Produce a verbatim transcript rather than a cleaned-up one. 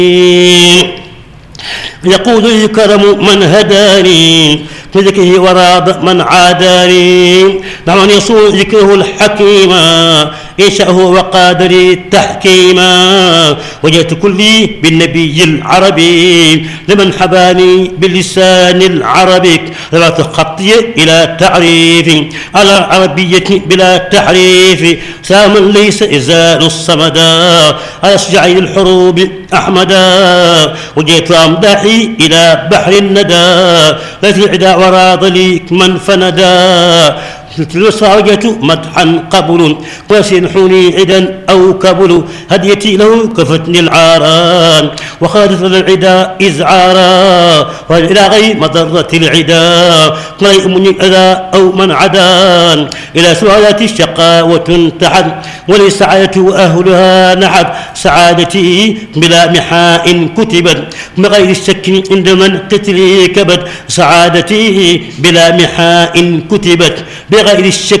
يقول الكرم من هداني بذكره وراض من عاداني. نعم يصون ذكره الحكيما يشاءه وقادري تحكيما. وجهت كلي بالنبي العربي لمن حباني باللسان العربي. رفعت خطي الى تعريف على العربية بلا تحريف. ساما ليس ازال الصمدا على شجعي الحروب احمدا. وجهت امداحي الى بحر الندى ليس العدا وراض لي من فندا. وجهت مدحا قبل وسنحني عدا او كبل. هديتي له كفتني العاران وخادت العدا ازعارا. والى غير مضرة العدا طريق من الاذى او من عدان. الى سعادة الشقاوة تحد ولسعادة اهلها نحد. سعادتي بلا محاء كتبت بغير الشك عند من قتلي كبد. سعادتي بلا محاء كتبت بغير الشك